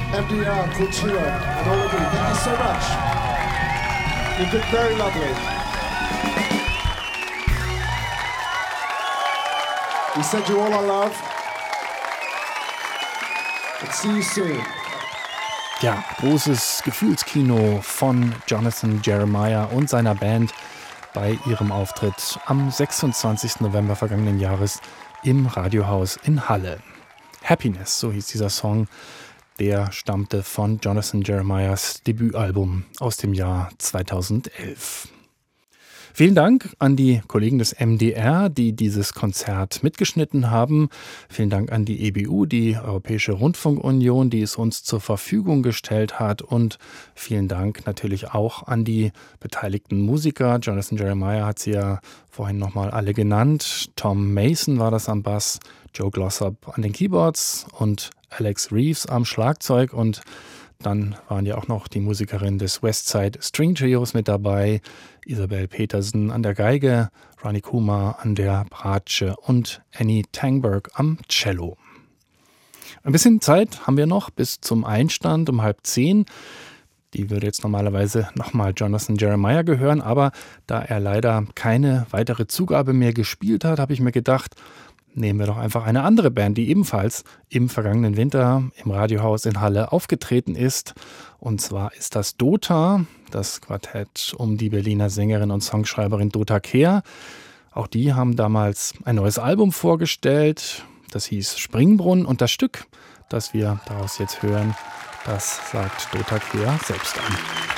MDR, Kultura, and all of you. Thank you so much. You've been very lovely. We send you all our love. And see you soon. Ja, großes Gefühlskino von Jonathan Jeremiah und seiner Band bei ihrem Auftritt am 26. November vergangenen Jahres im Radiohaus in Halle. Happiness, so hieß dieser Song, der stammte von Jonathan Jeremiahs Debütalbum aus dem Jahr 2011. Vielen Dank an die Kollegen des MDR, die dieses Konzert mitgeschnitten haben. Vielen Dank an die EBU, die Europäische Rundfunkunion, die es uns zur Verfügung gestellt hat. Und vielen Dank natürlich auch an die beteiligten Musiker. Jonathan Jeremiah hat sie ja vorhin nochmal alle genannt. Tom Mason war das am Bass, Joe Glossop an den Keyboards und Alex Reeves am Schlagzeug. Und dann waren ja auch noch die Musikerin des Westside String Trios mit dabei, Isabel Petersen an der Geige, Ronnie Kuma an der Bratsche und Annie Tangberg am Cello. Ein bisschen Zeit haben wir noch bis zum Einstand um 9:30. Die würde jetzt normalerweise nochmal Jonathan Jeremiah gehören, aber da er leider keine weitere Zugabe mehr gespielt hat, habe ich mir gedacht, nehmen wir doch einfach eine andere Band, die ebenfalls im vergangenen Winter im Radiohaus in Halle aufgetreten ist. Und zwar ist das Dota, das Quartett um die Berliner Sängerin und Songschreiberin Dota Kehr. Auch die haben damals ein neues Album vorgestellt. Das hieß Springbrunnen. Und das Stück, das wir daraus jetzt hören, das sagt Dota Kehr selbst an.